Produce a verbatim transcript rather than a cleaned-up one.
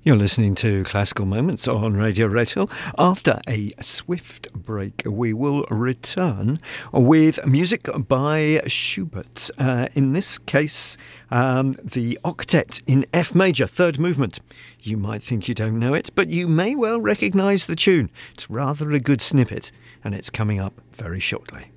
You're listening to Classical Moments on Radio Red Hill. After a swift break, we will return with music by Schubert. Uh, in this case, um, the octet in F major, third movement. You might think you don't know it, but you may well recognise the tune. It's rather a good snippet, and it's coming up very shortly.